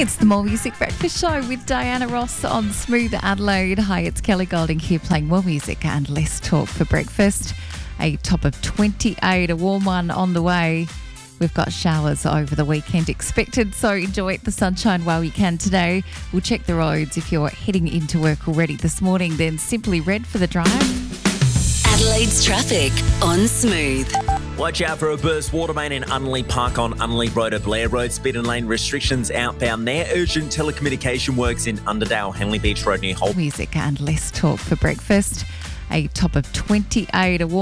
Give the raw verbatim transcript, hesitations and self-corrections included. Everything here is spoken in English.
It's the More Music Breakfast Show with Diana Ross on Smooth Adelaide. Hi, it's Kelly Golding here playing more music and less talk for breakfast. A top of twenty-eight, a warm one on the way. We've got showers over the weekend expected, so enjoy the sunshine while you can today. We'll check the roads if you're heading into work already this morning, then simply red for the drive. Adelaide's traffic on Smooth. Watch out for a burst water main in Unley Park on Unley Road at Blair Road. Speed and lane restrictions outbound there. Urgent telecommunication works in Underdale, Henley Beach Road near Holt. Music and less talk for breakfast. A top of twenty-eight, a warm